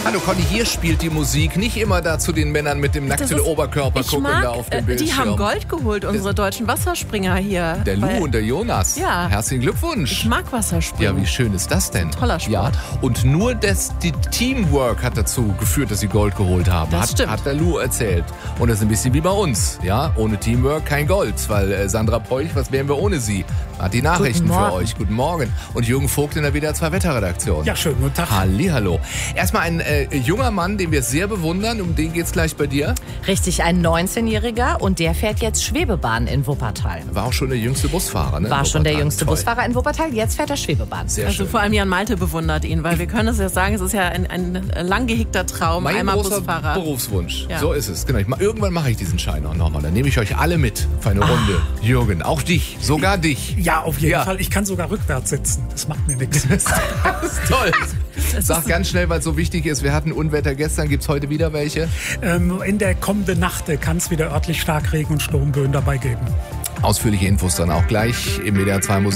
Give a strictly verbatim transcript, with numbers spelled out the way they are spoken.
Hallo Conny, hier spielt die Musik. Nicht immer da zu den Männern mit dem nackten Oberkörper gucken mag, da auf dem äh, Bildschirm. Die haben Gold geholt, unsere deutschen Wasserspringer hier. Der Lou und der Jonas. Ja. Herzlichen Glückwunsch. Ich mag Wasserspringen. Ja, wie schön ist das denn? Toller Sport. Ja, und nur das, die Teamwork hat dazu geführt, dass sie Gold geholt haben. Das hat, stimmt. Hat der Lou erzählt. Und das ist ein bisschen wie bei uns. Ja, ohne Teamwork kein Gold. Weil äh, Sandra Peuch, was wären wir ohne sie? Hat die Nachrichten für euch. Guten Morgen. Und Jürgen Vogt in der W D R zwei Wetterredaktion. Ja, schönen guten Tag. Hallihallo. Erstmal ein äh, junger Mann, den wir sehr bewundern. Um den geht's gleich bei dir. Richtig, ein neunzehnjähriger und der fährt jetzt Schwebebahn in Wuppertal. War auch schon der jüngste Busfahrer, ne? War schon der jüngste Toll. Busfahrer in Wuppertal, jetzt fährt er Schwebebahn. Sehr Also schön. vor allem Jan Malte bewundert ihn, weil wir können es ja sagen, es ist ja ein, ein lang gehegter Traum, Mein einmal großer Busfahrer. Berufswunsch. Ja. So ist es. Genau. Ich, irgendwann mache ich diesen Schein auch nochmal. Dann nehme ich euch alle mit für eine Runde. Jürgen, auch dich. Sogar dich. Ja, auf jeden Ja. Fall. Ich kann sogar rückwärts sitzen. Das macht mir nichts. Das ist toll. Sag ganz schnell, weil es so wichtig ist. Wir hatten Unwetter gestern. Gibt es heute wieder welche? ähm, in der kommenden Nacht kann es wieder örtlich Starkregen und Sturmböen dabei geben. Ausführliche Infos dann auch gleich im W D R zwei Musik.